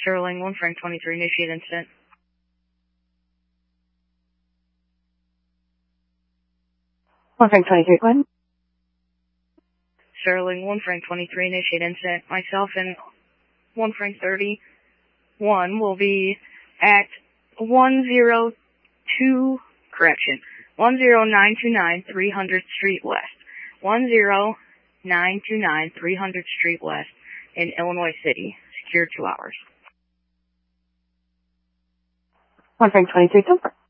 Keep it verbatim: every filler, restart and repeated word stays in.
Sterling, one Frank twenty-three, initiate incident. one Frank twenty-three, go ahead. Sterling, one Frank twenty-three, initiate incident. Myself and one Frank thirty-one will be at one zero two, correction, one zero nine two nine three hundredth Street West. one zero nine two nine three hundredth Street West in Illinois City. Secured two hours. one Frank twenty-three, confirm.